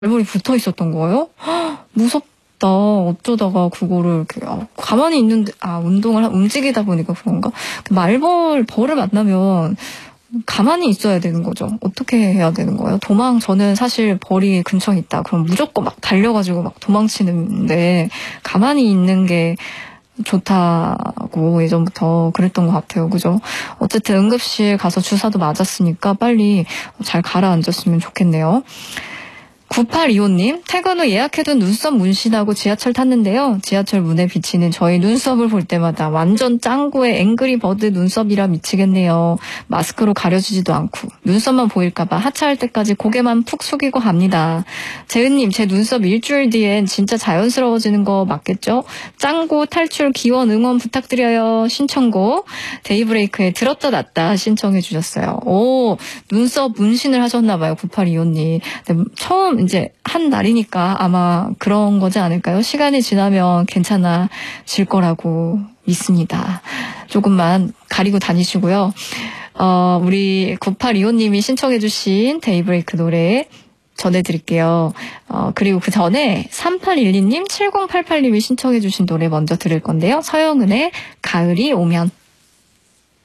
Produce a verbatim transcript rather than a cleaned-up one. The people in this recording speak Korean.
말벌이 붙어 있었던 거예요? 헉, 무섭다. 어쩌다가 그거를 이렇게 아, 가만히 있는데 아 운동을 움직이다 보니까 그런가? 말벌 벌을 만나면 가만히 있어야 되는 거죠. 어떻게 해야 되는 거예요? 도망 저는 사실 벌이 근처에 있다. 그럼 무조건 막 달려가지고 막 도망치는데 가만히 있는 게 좋다고 예전부터 그랬던 것 같아요. 그죠? 어쨌든 응급실 가서 주사도 맞았으니까 빨리 잘 가라앉았으면 좋겠네요. 구팔이오님, 퇴근 후 예약해둔 눈썹 문신하고 지하철 탔는데요. 지하철 문에 비치는 저희 눈썹을 볼 때마다 완전 짱구의 앵그리버드 눈썹이라 미치겠네요. 마스크로 가려지지도 않고 눈썹만 보일까봐 하차할 때까지 고개만 푹 숙이고 갑니다. 재은님, 제 눈썹 일주일 뒤엔 진짜 자연스러워지는 거 맞겠죠? 짱구 탈출 기원 응원 부탁드려요. 신청곡 데이브레이크에 들었다 놨다 신청해 주셨어요. 오, 눈썹 문신을 하셨나봐요. 구팔이오님. 네, 처음 이제 한 날이니까 아마 그런 거지 않을까요? 시간이 지나면 괜찮아질 거라고 믿습니다. 조금만 가리고 다니시고요. 어, 우리 구팔이오님이 신청해주신 데이브레이크 노래 전해드릴게요. 어, 그리고 그 전에 삼팔일이님, 칠공팔팔님이 신청해주신 노래 먼저 들을 건데요. 서영은의 가을이 오면.